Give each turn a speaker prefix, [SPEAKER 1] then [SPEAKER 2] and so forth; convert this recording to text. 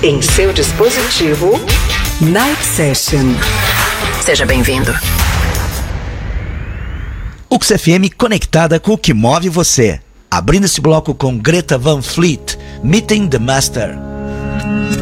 [SPEAKER 1] Em seu dispositivo, Night Session. Seja bem-vindo.
[SPEAKER 2] UX FM conectada com o que move você. Abrindo esse bloco com Greta Van Fleet, Meeting the Master.